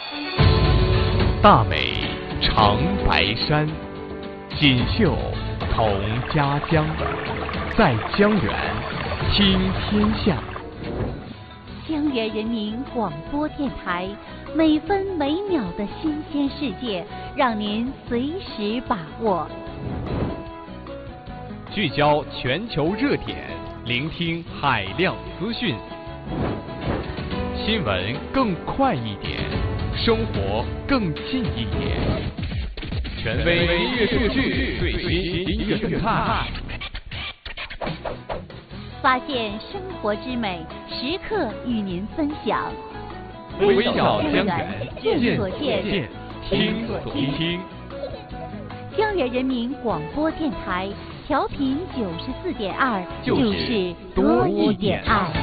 大美长白山，锦绣同家乡，在江源听天下。 江源人民广播电台，每分每秒的新鲜世界，让您随时把握。 聚焦全球热点，聆听海量资讯。新闻更快一点，生活更近一点。权威音乐数据，最新音乐动态， 发现生活之美，时刻与您分享。 微笑江源， 见所见， 听所听。 江源人民广播电台，调频94.2，就是多一点爱。